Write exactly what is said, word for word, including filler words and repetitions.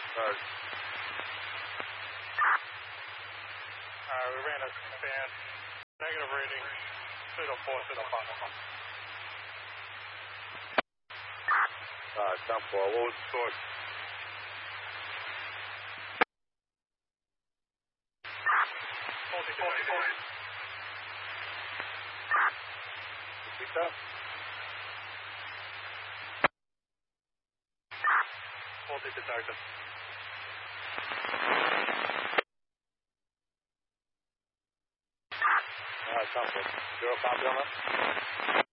Charge. Alright, we ran a span. Negative rating. Signal four, signal five. Alright, ten four. What was the source? Faulty, faulty, faulty. Repeat that? Faulty detected. Alright, ten four. Zero copy on that?